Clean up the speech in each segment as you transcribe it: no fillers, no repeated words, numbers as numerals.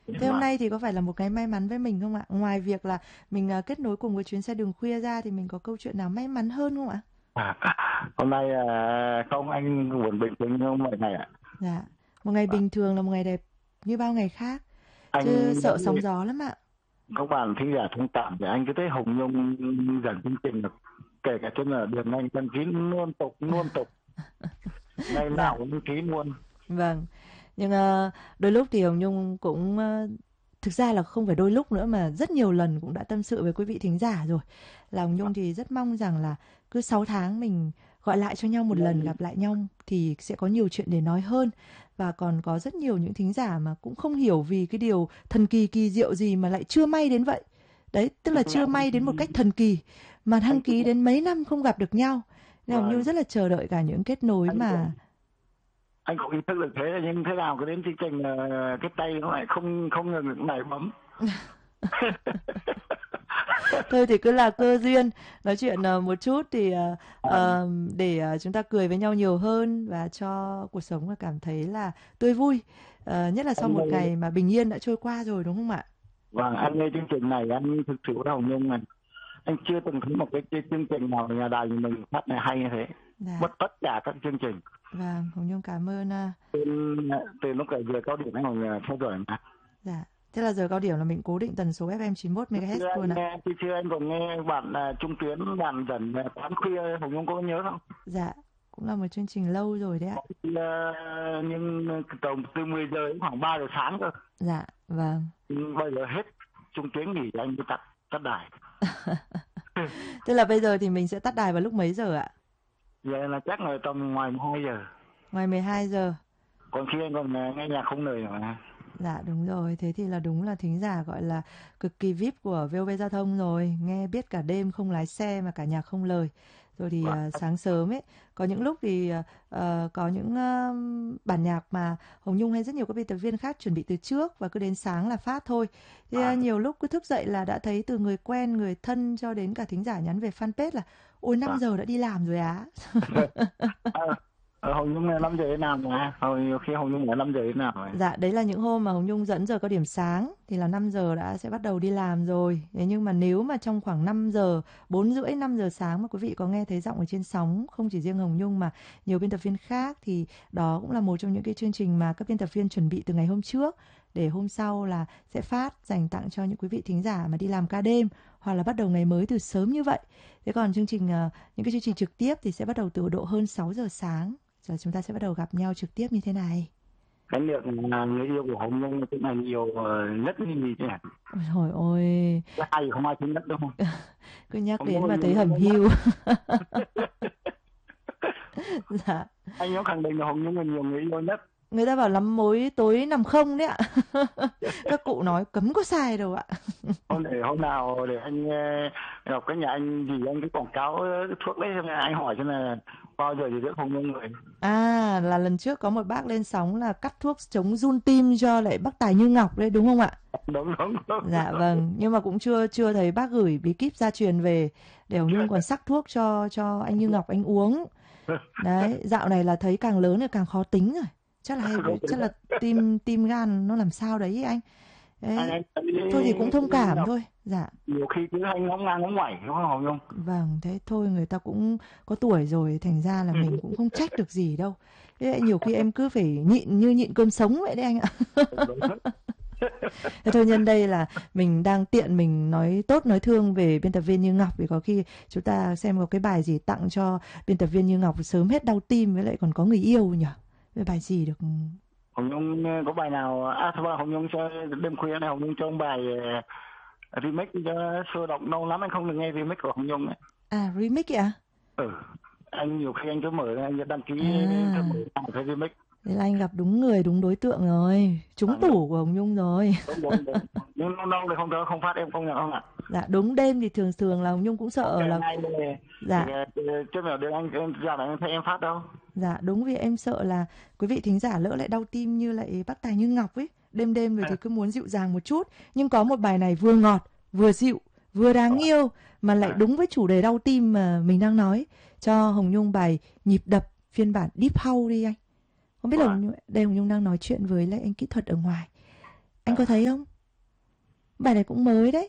Thế hôm Vâng. nay thì có phải là một cái may mắn với mình không ạ? Ngoài việc là mình kết nối cùng với chuyến xe đường khuya ra thì mình có câu chuyện nào may mắn hơn không ạ? À, hôm nay không, anh buồn bình thường như mọi ngày ạ. Dạ, một ngày bình thường là một ngày đẹp như bao ngày khác, chứ Anh sợ sóng gió lắm ạ. các bạn thính giả thông cảm thì anh cứ thấy Hồng Nhung dẫn chương trình được, kể cả trên là đường anh đăng ký luôn tục ngày nào Dạ, cũng đăng ký luôn. vâng. Nhưng đôi lúc thì Hồng Nhung cũng thực ra là không phải đôi lúc nữa mà rất nhiều lần cũng đã tâm sự với quý vị thính giả rồi. Là Hồng Nhung thì rất mong rằng là cứ 6 tháng mình gọi lại cho nhau một lần, gặp lại nhau thì sẽ có nhiều chuyện để nói hơn. Và còn có rất nhiều những thính giả mà cũng không hiểu vì cái điều thần kỳ kỳ diệu gì mà lại chưa may đến vậy. Đấy, tức là chưa may đến một cách thần kỳ mà đăng anh ký đến mấy năm không gặp được nhau. Nên Hồng Nhung và rất là chờ đợi cả những kết nối anh mà. anh cũng ý thức được thế, nhưng thế nào cứ đến chương trình cái tay nó lại không không ngừng được nảy bấm. Thôi thì cứ là cơ duyên, nói chuyện một chút thì để chúng ta cười với nhau nhiều hơn và cho cuộc sống là cảm thấy là tươi vui. Nhất là sau anh một ơi, ngày mà bình yên đã trôi qua rồi đúng không ạ? và anh nghe chương trình này anh thực sự là Hồng Nhung này, anh chưa từng thấy một cái chương trình nào nhà đài mình phát này hay như thế. Dạ, Bất tất cả các chương trình vâng, Hồng Nhung cảm ơn. từ, từ lúc ở giờ cao điểm anh còn theo dõi mà. Dạ, thế là giờ cao điểm là mình cố định tần số FM 91 MHz Chưa luôn anh ạ. nghe, trước anh còn nghe bạn Trung Tuyến bạn dẫn quán khuya, Hồng Nhung có nhớ không? Dạ, cũng là một chương trình lâu rồi đấy ạ. Nhưng từ 10 giờ đến khoảng 3 giờ sáng cơ. Dạ, vâng. Nhưng bây giờ hết Trung Tuyến nghỉ thì anh mới tắt tắt đài. Tức là bây giờ thì mình sẽ tắt đài vào lúc mấy giờ ạ? Vậy là chắc là tầm ngoài 12 giờ. Ngoài 12 giờ. Còn khi anh còn nghe nhạc không lời mà. Dạ đúng rồi, thế thì là đúng là thính giả gọi là cực kỳ VIP của VOV Giao thông rồi, nghe biết cả đêm không lái xe mà cả nhạc không lời. Rồi thì Và sáng sớm ấy, có những lúc thì có những bản nhạc mà Hồng Nhung hay rất nhiều các biên tập viên khác chuẩn bị từ trước và cứ đến sáng là phát thôi. Thì nhiều lúc cứ thức dậy là đã thấy từ người quen, người thân cho đến cả thính giả nhắn về fanpage là ôi 5 và giờ đã đi làm rồi á. Hồng Nhung là 5 giờ đến nào mà nhiều khi Hồng Nhung là 5 giờ đến nào rồi. Dạ, đấy là những hôm mà Hồng Nhung dẫn giờ cao điểm sáng thì là 5 giờ đã sẽ bắt đầu đi làm rồi. Thế nhưng mà nếu mà trong khoảng 5 giờ, 4 rưỡi 5 giờ sáng mà quý vị có nghe thấy giọng ở trên sóng, không chỉ riêng Hồng Nhung mà nhiều biên tập viên khác thì đó cũng là một trong những cái chương trình mà các biên tập viên chuẩn bị từ ngày hôm trước để hôm sau là sẽ phát dành tặng cho những quý vị thính giả mà đi làm ca đêm hoặc là bắt đầu ngày mới từ sớm như vậy. Thế còn chương trình những cái chương trình trực tiếp thì sẽ bắt đầu từ độ hơn 6 giờ sáng. Giờ chúng ta sẽ bắt đầu gặp nhau trực tiếp như thế này. Cái việc là người yêu của Hồng Nhung cũng là nhiều nhất như gì chứ. Ôi trời ơi, Cái ai không ai thứ nhất đâu. cứ nhắc Hồng Nhung đến là mà nhiều thấy người hẩm yêu nhất. hiu. Dạ. Anh có khẳng định là Hồng Nhung là nhiều người yêu nhất. Người ta bảo lắm mối tối nằm không đấy ạ. Các cụ nói cấm có sai đâu ạ. Hôm nào để anh gặp cái nhà anh gì anh cái quảng cáo cái thuốc đấy, xem là anh hỏi xem là bao giờ thì giữa Hồng Nhung rồi. À, là lần trước có một bác lên sóng là cắt thuốc chống run tim cho lại bác Tài Như Ngọc đấy đúng không ạ? Đúng đúng đúng, Dạ đúng. vâng, nhưng mà cũng chưa chưa thấy bác gửi bí kíp gia truyền về để Hồng Nhung còn sắc thuốc cho anh Như Ngọc anh uống. Đấy, dạo này là thấy càng lớn thì càng khó tính rồi. Không tính Chắc là đấy. tim tim gan nó làm sao đấy ý anh. Đấy, Anh thấy thôi thì cũng thông cảm nào thôi. Dạ. nhiều khi cứ hay ngóng ngang ngóng ngoảnh đúng không Hồng Nhung? Vâng, thế thôi người ta cũng có tuổi rồi, thành ra là mình cũng không trách được gì đâu. Thế lại nhiều khi em cứ phải nhịn như nhịn cơm sống vậy đấy anh ạ. Đúng. Thế thôi nhân đây là mình đang tiện mình nói tốt nói thương về biên tập viên Như Ngọc vì có khi chúng ta xem có cái bài gì tặng cho biên tập viên Như Ngọc sớm hết đau tim với lại còn có người yêu nhỉ. Cái bài gì được. Hồng Nhung có bài nào thôi Hồng Nhung cho đêm khuya này Hồng Nhung cho ông bài remix cho sôi động lâu lắm anh không được nghe remix của Hồng Nhung ấy. À remix ạ? Ừ, anh nhiều khi anh cứ mở anh đăng ký cứ mở À, cái remix. thế là anh gặp đúng người đúng đối tượng rồi, trúng Đúng tủ của Hồng Nhung rồi. đúng đúng đúng. Nhưng lâu lâu thì không phát em công nhận không ạ? Dạ đúng đêm thì thường thường là Hồng Nhung cũng Ok sợ là ngay đây thì dạ chứ nào được anh ra là anh thấy em phát đâu. dạ đúng vì em sợ là quý vị thính giả lỡ lại đau tim như lại bác Tài Như Ngọc ấy. Đêm đêm rồi thì cứ muốn dịu dàng một chút, nhưng có một bài này vừa ngọt, vừa dịu, vừa đáng yêu mà lại đúng với chủ đề đau tim mà mình đang nói. Cho Hồng Nhung bài Nhịp đập phiên bản Deep House đi anh. Không biết là Vâng. Hồng Nhung đang nói chuyện với lại anh kỹ thuật ở ngoài. Anh có thấy không? Bài này cũng mới đấy.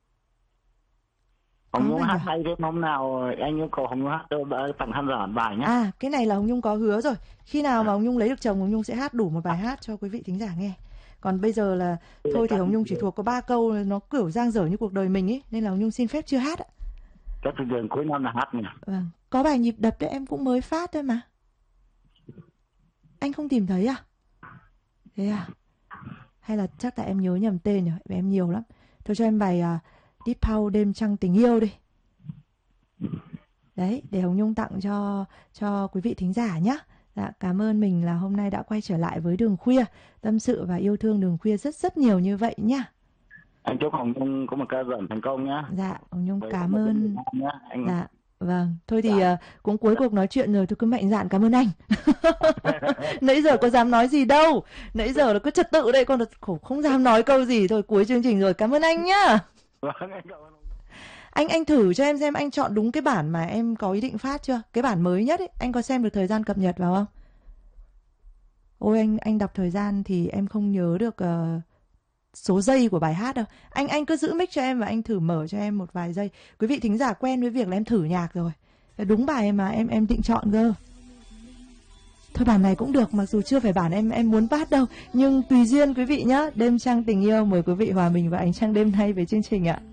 Hồng Nhung bài hát nhỉ? hay thêm hôm nào anh yêu cầu Hồng Nhung hát tặng khán giả bài nhé. À, cái này là Hồng Nhung có hứa rồi. Khi nào mà Hồng Nhung lấy được chồng, Hồng Nhung sẽ hát đủ một bài hát cho quý vị thính giả nghe. Còn bây giờ là thôi thì Hồng Nhung chỉ thuộc có 3 câu, nó kiểu dang dở như cuộc đời mình ấy, nên là Hồng Nhung xin phép chưa hát ạ. Các thị trường cuối năm là hát nhỉ. Vâng, có bài nhịp đập đấy em cũng mới phát thôi mà. Anh không tìm thấy à? Thế à? Hay là chắc tại em nhớ nhầm tên rồi, em nhiều lắm. Thôi cho em bài Deep House đêm trăng tình yêu đi. Đấy, để Hồng Nhung tặng cho quý vị thính giả nhé. Dạ, cảm ơn mình là hôm nay đã quay trở lại với Đường Khuya, tâm sự và yêu thương Đường Khuya rất rất nhiều như vậy nhá. Anh chúc Hồng Nhung có một ca dởm thành công nhá. Dạ, Hồng Nhung cảm ơn. Anh... Dạ, vâng. Thôi thì cũng cuối cuộc nói chuyện rồi, tôi cứ mạnh dạn cảm ơn anh. Nãy giờ có dám nói gì đâu. Nãy giờ là cứ trật tự đây, con không dám nói câu gì thôi. Cuối chương trình rồi, cảm ơn anh nhá. Anh thử cho em xem anh chọn đúng cái bản mà em có ý định phát chưa? Cái bản mới nhất ấy, anh có xem được thời gian cập nhật vào không? Ôi anh đọc thời gian thì em không nhớ được số giây của bài hát đâu. Anh cứ giữ mic cho em và anh thử mở cho em một vài giây. Quý vị thính giả quen với việc là em thử nhạc rồi. Đúng bài mà em định chọn cơ. Thôi bản này cũng được, mặc dù chưa phải bản em muốn phát đâu, nhưng tùy duyên quý vị nhá. Đêm trăng tình yêu, mời quý vị hòa mình vào ánh trăng đêm nay về chương trình ạ.